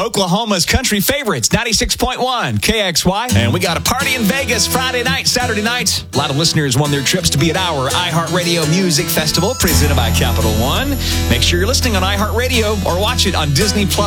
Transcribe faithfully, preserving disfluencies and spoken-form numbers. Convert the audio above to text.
Oklahoma's country favorites, ninety-six point one K X Y. And we got a party in Vegas Friday night, Saturday night. A lot of listeners won their trips to be at our iHeartRadio Music Festival presented by Capital One. Make sure you're listening on iHeartRadio or watch it on Disney Plus.